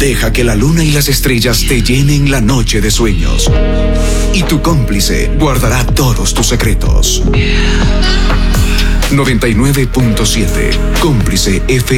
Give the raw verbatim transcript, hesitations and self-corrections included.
Deja que la luna y las estrellas te llenen la noche de sueños. Y tu cómplice guardará todos tus secretos. noventa y nueve punto siete Cómplice F